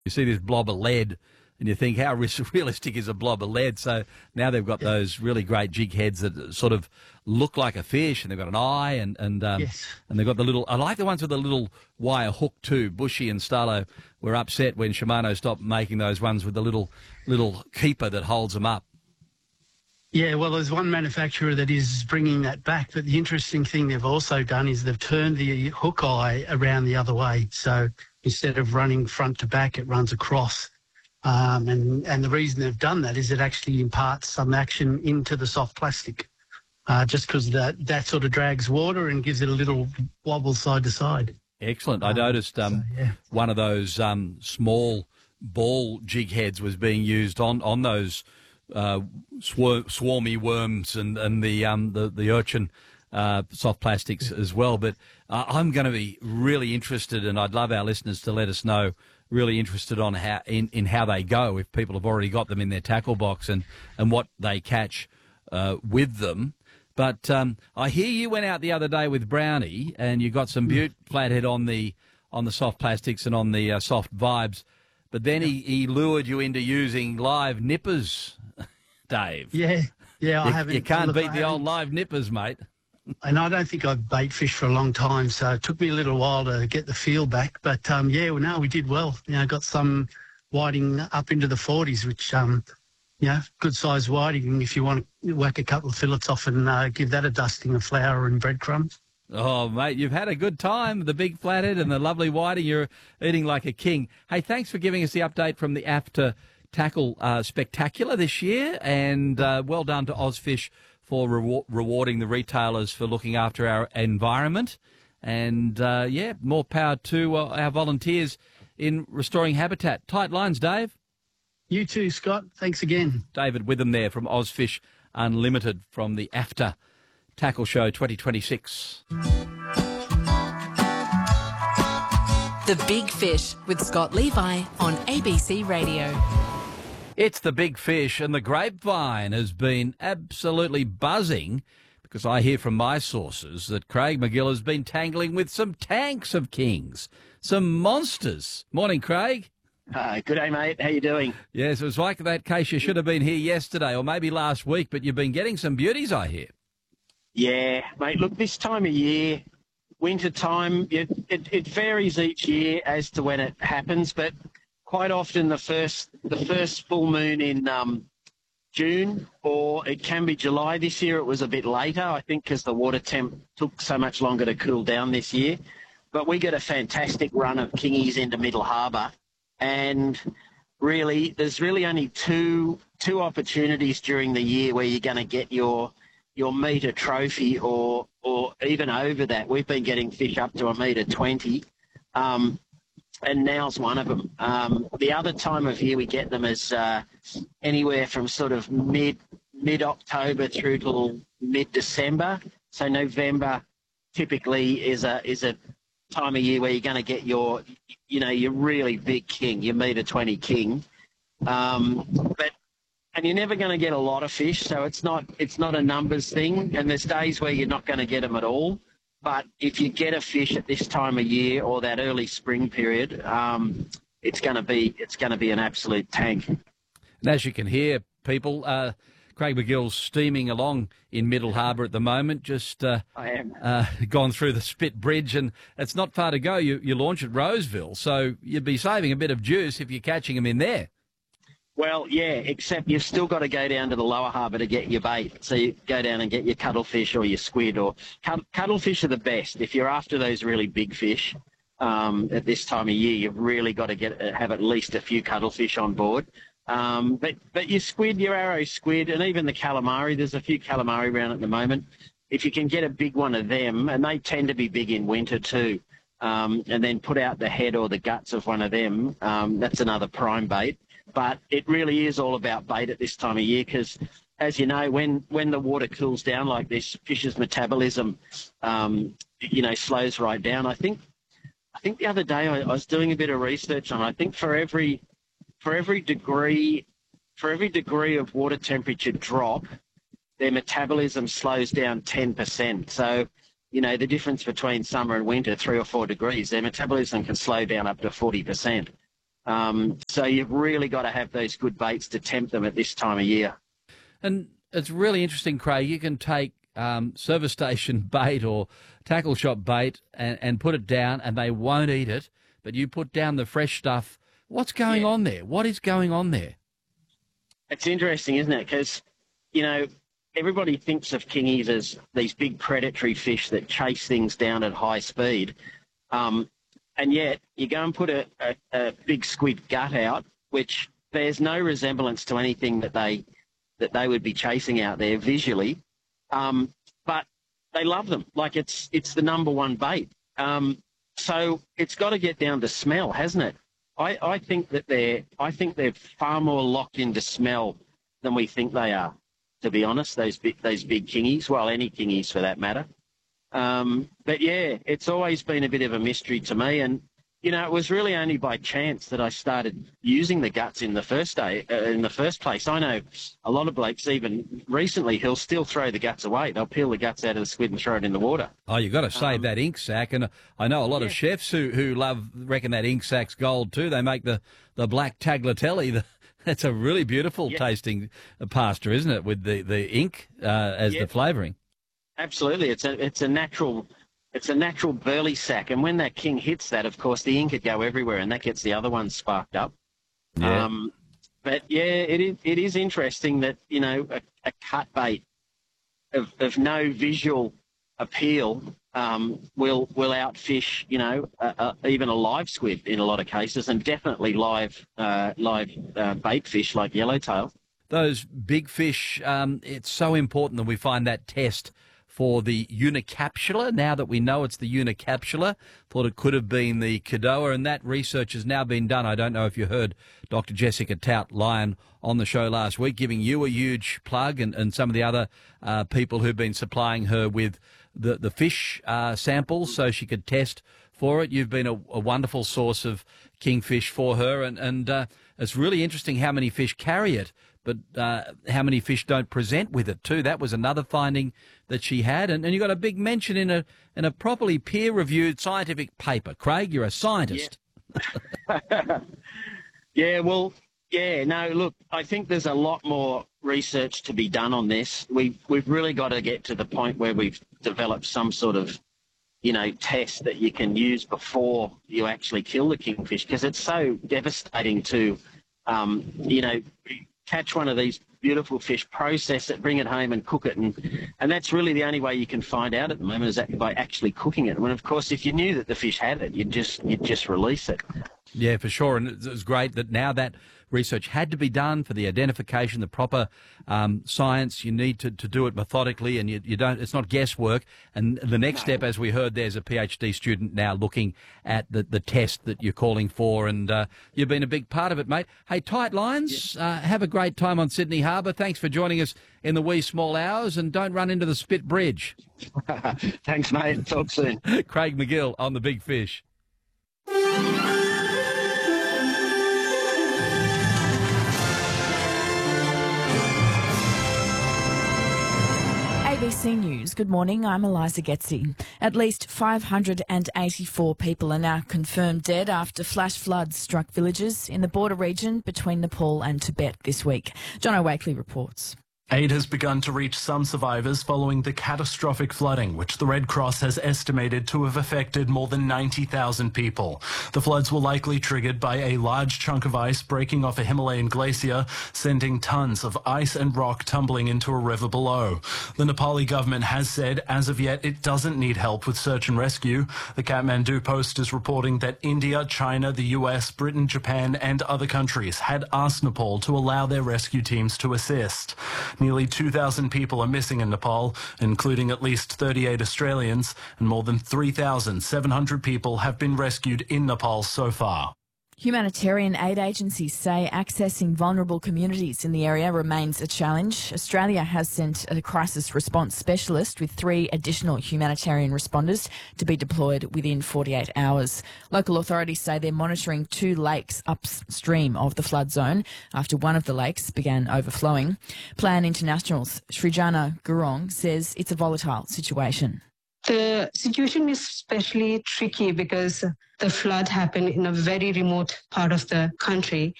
You see this blob of lead and you think, how realistic is a blob of lead? So now they've got those really great jig heads that sort of look like a fish, and they've got an eye, and they've got the little. I like the ones with the little wire hook too. Bushy and Starlo were upset when Shimano stopped making those ones with the little keeper that holds them up. Yeah, well, there's one manufacturer that is bringing that back, but the interesting thing they've also done is they've turned the hook eye around the other way. So instead of running front to back, it runs across. And the reason they've done that is it actually imparts some action into the soft plastic, just because that sort of drags water and gives it a little wobble side to side. Excellent. I noticed one of those small ball jig heads was being used on those swarmy worms and the urchin soft plastics as well. But I'm going to be really interested, and I'd love our listeners to let us know, really interested on how in how they go, if people have already got them in their tackle box and what they catch with them. But I hear you went out the other day with Brownie and you got some butte flathead on the soft plastics and on the soft vibes, but then he lured you into using live nippers, Dave. Yeah, I haven't. You can't beat the old live nippers, mate. And I don't think I've bait fished for a long time, so it took me a little while to get the feel back. But, we did well. Got some whiting up into the 40s, which, good-sized whiting if you want to whack a couple of fillets off and give that a dusting of flour and breadcrumbs. Oh, mate, you've had a good time, the big flathead and the lovely whiting. You're eating like a king. Hey, thanks for giving us the update from the AFTA Tackle Spectacular this year, and well done to Ozfish for rewarding the retailers for looking after our environment. And, more power to our volunteers in restoring habitat. Tight lines, Dave. You too, Scott. Thanks again. David Witham there from Ozfish Unlimited from the AFTA Tackle Show 2026. The Big Fish with Scott Levi on ABC Radio. It's The Big Fish, and the grapevine has been absolutely buzzing because I hear from my sources that Craig Magill has been tangling with some tanks of kings, some monsters. Morning, Craig. Good day, mate. How you doing? Yes, it was like that case you should have been here yesterday or maybe last week, but you've been getting some beauties, I hear. Yeah, mate. Look, this time of year, winter time, it varies each year as to when it happens, but quite often the first full moon in June, or it can be July. This year it was a bit later, I think, because the water temp took so much longer to cool down this year. But we get a fantastic run of kingies into Middle Harbour, and really there's really only two opportunities during the year where you're going to get your metre trophy or even over that. We've been getting fish up to 1.20 metre. And now's one of them. The other time of year we get them is anywhere from sort of mid-October through till mid-December. So November typically is a time of year where you're going to get your really big king, your 1.20 king. And you're never going to get a lot of fish, so it's not a numbers thing. And there's days where you're not going to get them at all. But if you get a fish at this time of year or that early spring period, it's going to be an absolute tank. And as you can hear, people, Craig Magill's steaming along in Middle Harbour at the moment. Just I am gone through the Spit Bridge, and it's not far to go. You launch at Roseville, so you'd be saving a bit of juice if you're catching them in there. Well, yeah, except you've still got to go down to the lower harbour to get your bait. So you go down and get your cuttlefish or your squid. Or cuttlefish are the best. If you're after those really big fish at this time of year, you've really got to have at least a few cuttlefish on board. But your squid, your arrow squid, and even the calamari, there's a few calamari around at the moment. If you can get a big one of them, and they tend to be big in winter too, and then put out the head or the guts of one of them, that's another prime bait. But it really is all about bait at this time of year because, as you know, when the water cools down like this, fish's metabolism, slows right down. I think the other day I was doing a bit of research on. I think for every degree of water temperature drop, their metabolism slows down 10%. So, the difference between summer and winter, 3 or 4 degrees, their metabolism can slow down up to 40%. So you've really got to have those good baits to tempt them at this time of year. And it's really interesting, Craig. You can take service station bait or tackle shop bait and put it down and they won't eat it, but you put down the fresh stuff. What's going on there? What is going on there? It's interesting, isn't it? Because, everybody thinks of kingies as these big predatory fish that chase things down at high speed. And yet you go and put a big squid gut out, which bears no resemblance to anything that they would be chasing out there visually. But they love them. Like it's the number one bait. So it's got to get down to smell, hasn't it? I think they're far more locked into smell than we think they are, to be honest, those big kingies, well, any kingies for that matter. But yeah, it's always been a bit of a mystery to me. And, it was really only by chance that I started using the guts in the first place. I know a lot of blokes, even recently, who'll still throw the guts away. They'll peel the guts out of the squid and throw it in the water. Oh, you've got to save that ink sac. And I know a lot of chefs who reckon that ink sac's gold too. They make the black tagliatelle. That's a really beautiful tasting pasta, isn't it, with the ink as the flavouring? Absolutely. It's a natural burley sac, and when that king hits that, of course, the ink would go everywhere, and that gets the other ones sparked up. Yeah. But yeah, it is interesting that a cut bait of no visual appeal will outfish even a live squid in a lot of cases, and definitely live bait fish like yellowtail. Those big fish, it's so important that we find that test for the Unicapsula. Now that we know it's the Unicapsula, thought it could have been the Cadoa, and that research has now been done. I don't know if you heard Dr. Jessica Tout-Lyon on the show last week, giving you a huge plug, and some of the other people who've been supplying her with the fish samples so she could test for it. You've been a wonderful source of kingfish for her, and it's really interesting how many fish carry it, but how many fish don't present with it too. That was another finding that she had, and you got a big mention in a properly peer-reviewed scientific paper. Craig, you're a scientist. Look, I think there's a lot more research to be done on this. We've really got to get to the point where we've developed some sort of test that you can use before you actually kill the kingfish, because it's so devastating to catch one of these beautiful fish, process it, bring it home and cook it. And that's really the only way you can find out at the moment, is that by actually cooking it. When, of course, if you knew that the fish had it, you'd just release it. Yeah, for sure. And it's great that now that research had to be done for the identification, the proper science. You need to do it methodically, and you don't. It's not guesswork. And the next step, as we heard, there's a PhD student now looking at the test that you're calling for, and you've been a big part of it, mate. Hey, tight lines. Have a great time on Sydney Harbour. Thanks for joining us in the wee small hours, and don't run into the Spit Bridge. Thanks, mate. Talk soon. Craig McGill on the Big Fish. ABC News. Good morning. I'm Eliza Getzi. At least 584 people are now confirmed dead after flash floods struck villages in the border region between Nepal and Tibet this week. John O'Wakely reports. Aid has begun to reach some survivors following the catastrophic flooding, which the Red Cross has estimated to have affected more than 90,000 people. The floods were likely triggered by a large chunk of ice breaking off a Himalayan glacier, sending tons of ice and rock tumbling into a river below. The Nepali government has said, as of yet, it doesn't need help with search and rescue. The Kathmandu Post is reporting that India, China, the US, Britain, Japan and other countries had asked Nepal to allow their rescue teams to assist. Nearly 2,000 people are missing in Nepal, including at least 38 Australians, and more than 3,700 people have been rescued in Nepal so far. Humanitarian aid agencies say accessing vulnerable communities in the area remains a challenge. Australia has sent a crisis response specialist with 3 additional humanitarian responders to be deployed within 48 hours. Local authorities say they're monitoring 2 lakes upstream of the flood zone after one of the lakes began overflowing. Plan International's Srijana Gurung says it's a volatile situation. The situation is especially tricky because the flood happened in a very remote part of the country.